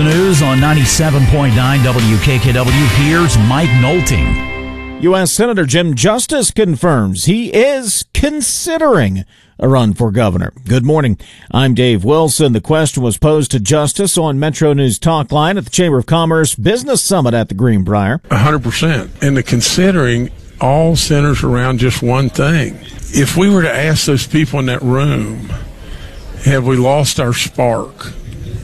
the news on 97.9 WKKW. Here's Mike Nolting. U.S. Senator Jim Justice confirms he is considering a run for governor. Good morning. I'm Dave Wilson. The question was posed to Justice on Metro News Talk Line at the Chamber of Commerce Business Summit at the Greenbrier. 100%. And the considering all centers around just one thing. If we were to ask those people in that room, have we lost our spark?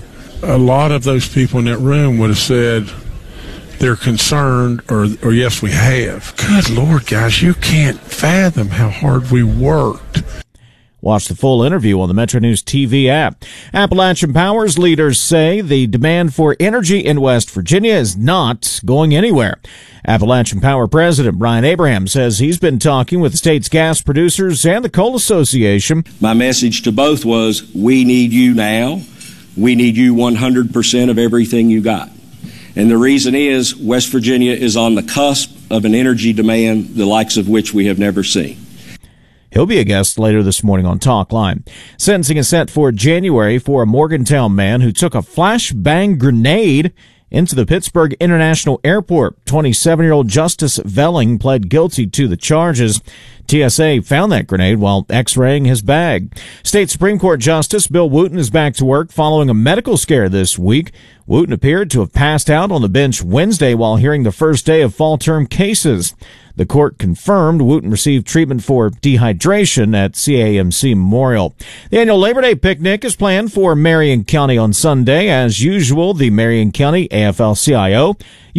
A lot of those people in that room would have said they're concerned or yes, we have. Good Lord, guys, you can't fathom how hard we worked. Watch the full interview on the Metro News TV app. Appalachian Power's leaders say the demand for energy in West Virginia is not going anywhere. Appalachian Power President Brian Abraham says he's been talking with the state's gas producers and the Coal Association. My message to both was, we need you now. We need you 100% of everything you got. And the reason is West Virginia is on the cusp of an energy demand the likes of which we have never seen. He'll be a guest later this morning on Talk Line. Sentencing is set for January for a Morgantown man who took a flashbang grenade into the Pittsburgh International Airport. 27-year-old Justice Velling pled guilty to the charges. TSA found that grenade while x-raying his bag. State Supreme Court Justice Bill Wooten is back to work following a medical scare this week. Wooten appeared to have passed out on the bench Wednesday while hearing the first day of fall term cases. The court confirmed Wooten received treatment for dehydration at CAMC Memorial. The annual Labor Day picnic is planned for Marion County on Sunday. As usual, the Marion County AFL-CIO,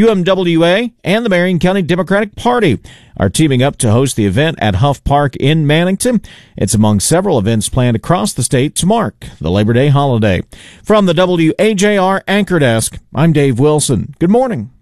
UMWA, and the Marion County Democratic Party are teaming up to host the event at Huff Park in Mannington. It's among several events planned across the state to mark the Labor Day holiday. From the WAJR Anchor Desk, I'm Dave Wilson. Good morning.